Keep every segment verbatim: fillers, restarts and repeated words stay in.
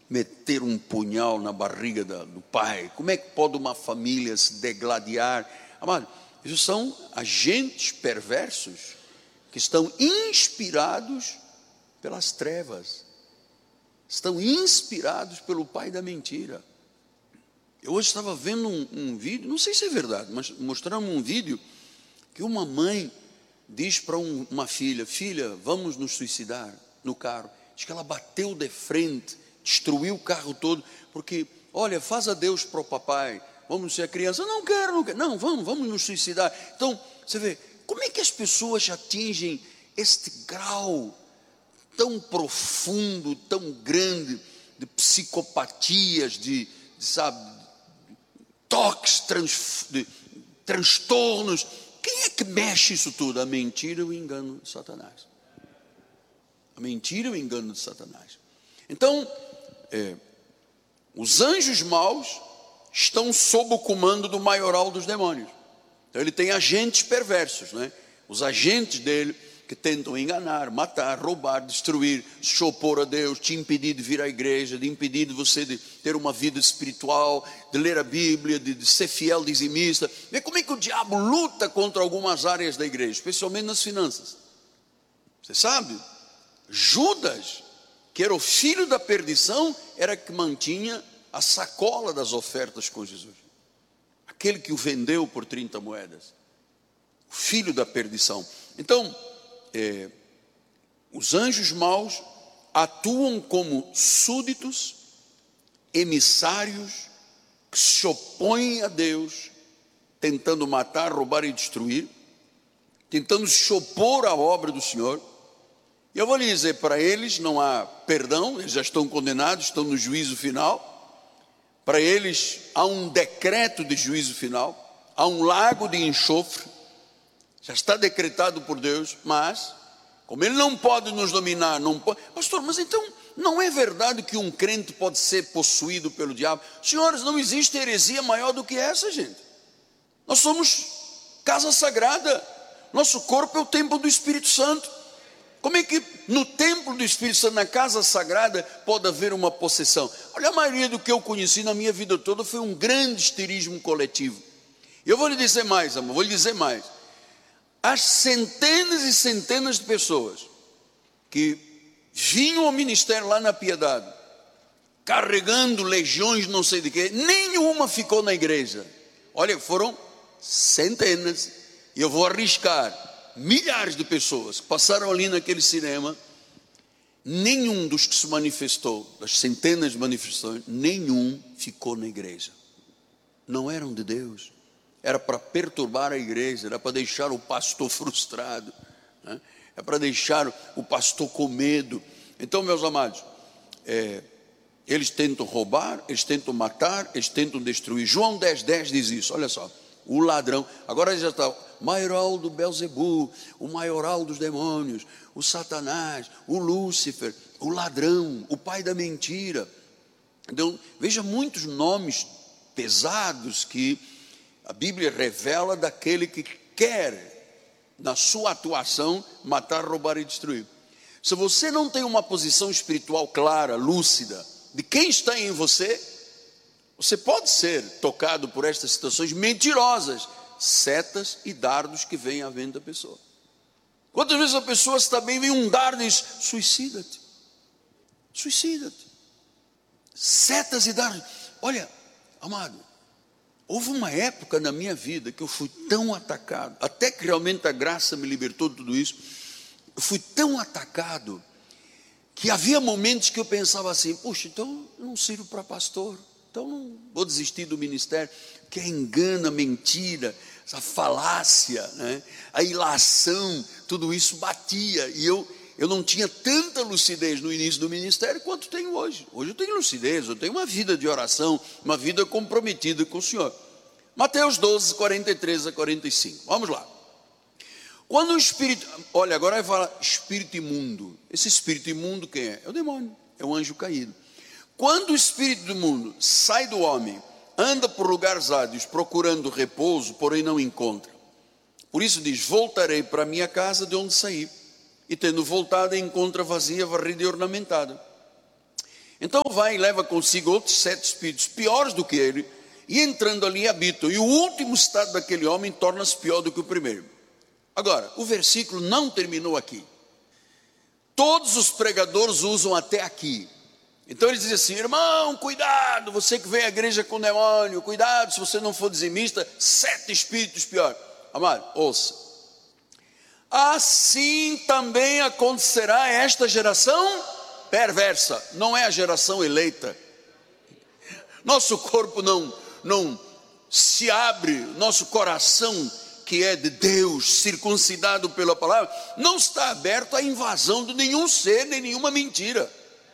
meter um punhal na barriga da, do pai? Como é que pode uma família se degladiar? Amado, isso são agentes perversos que estão inspirados pelas trevas, estão inspirados pelo pai da mentira. Eu hoje estava vendo um, um vídeo, não sei se é verdade, mas mostrando um vídeo que uma mãe diz para um, uma filha: filha, vamos nos suicidar no carro. Diz que ela bateu de frente, destruiu o carro todo, porque, olha, faz adeus para o papai, vamos ser a criança. Não quero, não quero, não, vamos, vamos nos suicidar. Então, você vê, como é que as pessoas atingem este grau tão profundo, tão grande, de psicopatias, de, de sabe, toques, trans, de, transtornos? Quem é que mexe isso tudo? A mentira e o engano de Satanás. A mentira e o engano de Satanás. Então, é, os anjos maus estão sob o comando do maioral dos demônios. Então ele tem agentes perversos, né? Os agentes dele que tentam enganar, matar, roubar, destruir, se opor a Deus, te impedir de vir à igreja, de impedir de você de ter uma vida espiritual, de ler a Bíblia, de, de ser fiel dizimista. Vê como é que o diabo luta contra algumas áreas da igreja, especialmente nas finanças. Você sabe, Judas, que era o filho da perdição, era que mantinha a sacola das ofertas com Jesus. Aquele que o vendeu por trinta moedas. O filho da perdição. Então, é, os anjos maus atuam como súditos, emissários, que se opõem a Deus, tentando matar, roubar e destruir, tentando se opor à obra do Senhor. E eu vou lhe dizer, para eles não há perdão, eles já estão condenados, estão no juízo final. Para eles há um decreto de juízo final, há um lago de enxofre, já está decretado por Deus, mas, como Ele não pode nos dominar, não pode... Pastor, mas então, não é verdade que um crente pode ser possuído pelo diabo? Senhores, não existe heresia maior do que essa, gente. Nós somos casa sagrada, nosso corpo é o templo do Espírito Santo. Como é que no templo do Espírito Santo, na casa sagrada, pode haver uma possessão? Olha, a maioria do que eu conheci na minha vida toda foi um grande histerismo coletivo. E eu vou lhe dizer mais, amor, vou lhe dizer mais. As centenas e centenas de pessoas que vinham ao ministério lá na Piedade, carregando legiões não sei de quê, nenhuma ficou na igreja. Olha, foram centenas, e eu vou arriscar, milhares de pessoas que passaram ali naquele cinema, nenhum dos que se manifestou, das centenas de manifestações, nenhum ficou na igreja. Não eram de Deus. Era para perturbar a igreja, era para deixar o pastor frustrado, né? É para deixar o pastor com medo. Então, meus amados, é, eles tentam roubar, eles tentam matar, eles tentam destruir. João dez, dez diz isso, olha só, o ladrão, agora já está, o maioral do Belzebu, o maioral dos demônios, o Satanás, o Lúcifer, o ladrão, o pai da mentira. Então, veja muitos nomes pesados que a Bíblia revela daquele que quer, na sua atuação, matar, roubar e destruir. Se você não tem uma posição espiritual clara, lúcida, de quem está em você, você pode ser tocado por estas situações mentirosas, setas e dardos que vêm à venda da pessoa. Quantas vezes a pessoa está bem, vem um dardo e diz: suicida-te, suicida-te. Setas e dardos. Olha, amado, houve uma época na minha vida que eu fui tão atacado, até que realmente a graça me libertou de tudo isso. Eu fui tão atacado que havia momentos que eu pensava assim: puxa, então eu não sirvo para pastor, então não vou desistir do ministério, que é engano, a mentira, essa falácia, né? A ilação, tudo isso batia, e eu, eu não tinha tanta lucidez no início do ministério quanto tenho hoje. Hoje eu tenho lucidez, eu tenho uma vida de oração, uma vida comprometida com o Senhor. Mateus doze, quarenta e três a quarenta e cinco, vamos lá. Quando o espírito, olha, agora vai falar espírito imundo. Esse espírito imundo quem é? É o demônio, é o anjo caído. Quando o espírito do mundo sai do homem, anda por lugares áridos procurando repouso, porém não encontra. Por isso diz: voltarei para a minha casa de onde saí. E tendo voltado, encontra vazia, varrida e ornamentada. Então vai e leva consigo outros sete espíritos piores do que ele, e entrando ali habitam, e o último estado daquele homem torna-se pior do que o primeiro. Agora, o versículo não terminou aqui. Todos os pregadores usam até aqui. Então eles dizem assim: irmão, cuidado, você que vem à igreja com demônio, cuidado se você não for dizimista, sete espíritos pior. Amado, ouça. Assim também acontecerá a esta geração perversa. Não é a geração eleita. Nosso corpo não, não se abre, nosso coração, que é de Deus, circuncidado pela palavra, não está aberto à invasão de nenhum ser, nem nenhuma mentira.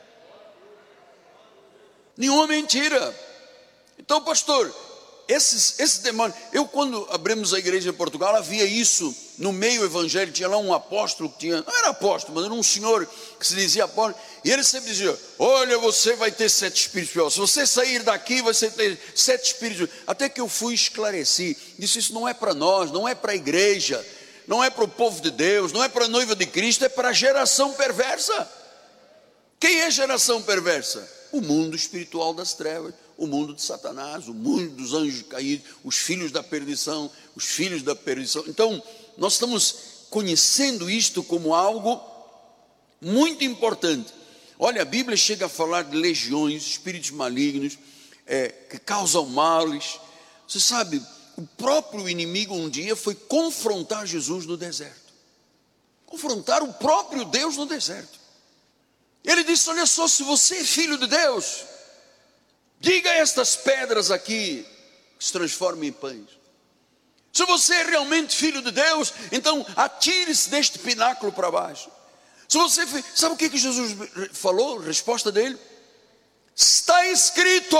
Nenhuma mentira. Então, pastor, esses, esse demônio, eu quando abrimos a igreja em Portugal, havia isso no meio evangélico. Tinha lá um apóstolo que tinha, não era apóstolo, mas era um senhor que se dizia apóstolo, e ele sempre dizia: olha, você vai ter sete espíritos piores, se você sair daqui, você ter sete espíritos. Até que eu fui esclarecer, disse: isso não é para nós, não é para a igreja, não é para o povo de Deus, não é para a noiva de Cristo, é para a geração perversa. Quem é a geração perversa? O mundo espiritual das trevas, o mundo de Satanás, o mundo dos anjos caídos, os filhos da perdição, os filhos da perdição. Então, nós estamos conhecendo isto como algo muito importante. Olha, a Bíblia chega a falar de legiões, espíritos malignos, é, que causam males. Você sabe, o próprio inimigo um dia foi confrontar Jesus no deserto. Confrontar o próprio Deus no deserto. Ele disse: olha só, se você é filho de Deus, diga a estas pedras aqui que se transformem em pães. Se você é realmente filho de Deus, então atire-se deste pináculo para baixo. Se você, sabe o que que Jesus falou? A resposta dele: está escrito.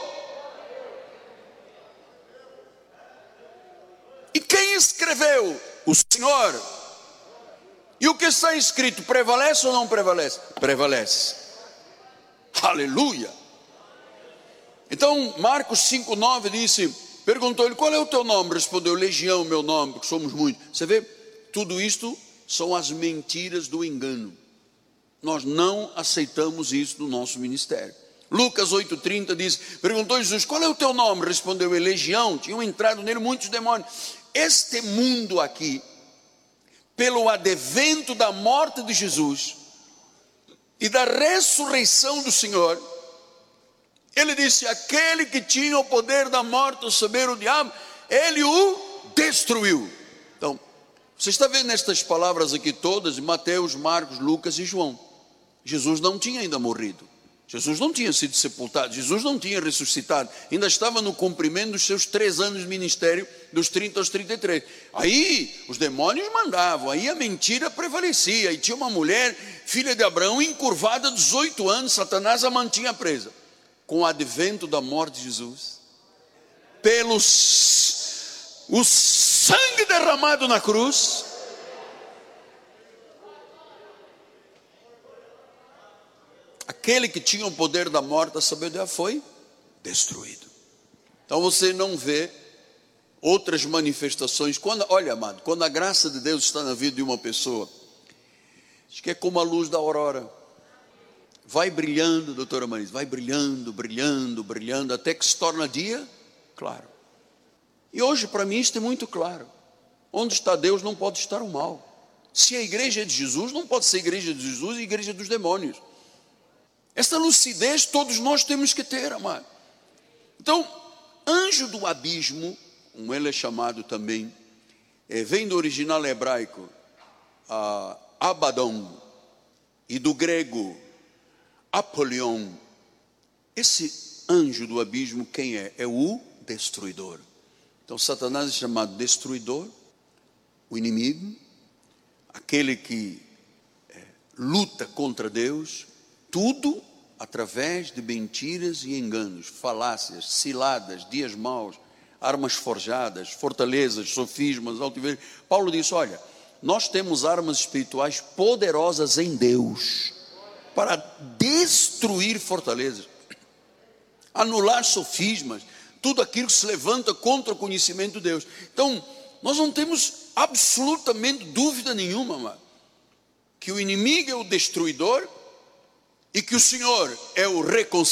E quem escreveu? O Senhor. E o que está escrito, prevalece ou não prevalece? Prevalece. Aleluia. Então Marcos cinco, nove disse, perguntou ele: qual é o teu nome? Respondeu: Legião, meu nome, porque somos muitos. Você vê, tudo isto são as mentiras do engano. Nós não aceitamos isso no nosso ministério. Lucas oito, trinta diz, perguntou Jesus: qual é o teu nome? Respondeu ele: Legião. Tinham entrado nele muitos demônios. Este mundo aqui, pelo advento da morte de Jesus e da ressurreição do Senhor, ele disse: aquele que tinha o poder da morte, o saber, o diabo, ele o destruiu. Então, você está vendo estas palavras aqui todas, Mateus, Marcos, Lucas e João. Jesus não tinha ainda morrido, Jesus não tinha sido sepultado, Jesus não tinha ressuscitado, ainda estava no cumprimento dos seus três anos de ministério, dos trinta aos trinta e três. Aí os demônios mandavam, aí a mentira prevalecia, e tinha uma mulher, filha de Abraão, encurvada dezoito anos, Satanás a mantinha presa. Com o advento da morte de Jesus, pelos o sangue derramado na cruz, aquele que tinha o poder da morte, a sabedoria, foi destruído. Então você não vê outras manifestações. Quando, olha, amado, quando a graça de Deus está na vida de uma pessoa, acho que é como a luz da aurora. Vai brilhando, doutora Marisa, vai brilhando, brilhando, brilhando, até que se torna dia claro. E hoje para mim isto é muito claro. Onde está Deus não pode estar o mal. Se a igreja é de Jesus, não pode ser a igreja de Jesus e a igreja dos demônios. Esta lucidez todos nós temos que ter, amado. Então, anjo do abismo, como ele é chamado também, é, vem do original hebraico, a Abaddon, e do grego, Apolion. Esse anjo do abismo, quem é? É o destruidor. Então Satanás é chamado destruidor, o inimigo, aquele que é, luta contra Deus, tudo através de mentiras e enganos, falácias, ciladas, dias maus, armas forjadas, fortalezas, sofismas, altivez. Paulo disse: olha, nós temos armas espirituais poderosas em Deus para destruir fortalezas, anular sofismas, tudo aquilo que se levanta contra o conhecimento de Deus. Então, nós não temos absolutamente dúvida nenhuma, amado, que o inimigo é o destruidor e que o Senhor é o reconciliador,